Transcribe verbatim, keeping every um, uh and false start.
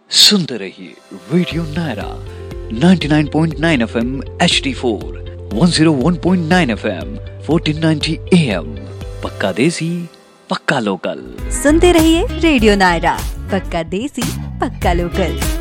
सुनते रहिए radio Naira ninety nine point nine FM H D four, one zero one point nine FM, fourteen ninety am. पक्का देसी पक्का local. सुनते रहिए रेडियो नायरा, पक्का देसी पक्का लोकल।